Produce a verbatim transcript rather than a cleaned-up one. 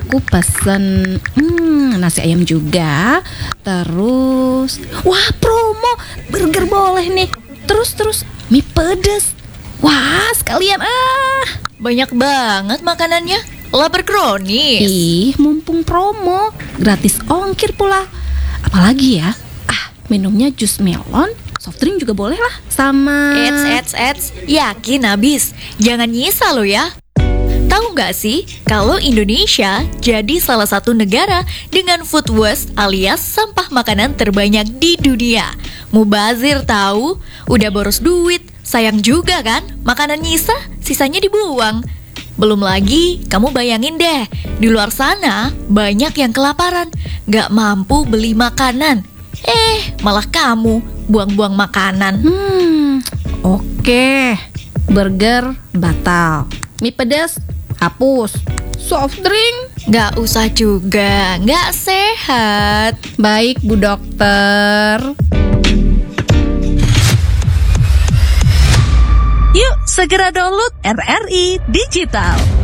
aku pesen hmm, nasi ayam juga. Terus, wah promo burger boleh nih. Terus terus mie pedes. Wah sekalian ah. Banyak banget makanannya. Lapar kronis. Ih, mumpung promo, gratis ongkir pula. Apalagi ya? Ah, minumnya jus melon, soft drink juga boleh lah. Sama Eits, eits, eits. Yakin habis? Jangan nyisa lo ya. Tahu nggak sih, kalau Indonesia jadi salah satu negara dengan food waste alias sampah makanan terbanyak di dunia. Mubazir tahu, udah boros duit, sayang juga kan? Makanan nyisa, sisanya dibuang. Belum lagi, kamu bayangin deh, di luar sana banyak yang kelaparan, gak mampu beli makanan. Eh, malah kamu buang-buang makanan. Hmm, oke. Burger batal. Mie pedas hapus. Soft drink Gak usah juga, gak sehat. baik Bu Dokter. Yuk segera download R R I Digital.